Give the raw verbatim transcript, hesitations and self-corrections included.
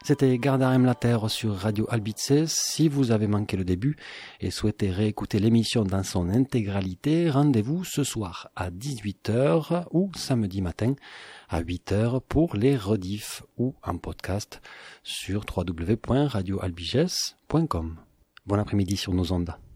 C'était Gardarem la Terre sur Radio Albice. Si vous avez manqué le début et souhaitez réécouter l'émission dans son intégralité, rendez-vous ce soir à dix-huit heures ou samedi matin à huit heures pour les rediffs ou en podcast sur w w w point radio albiges point com. Bon après-midi sur nos ondes.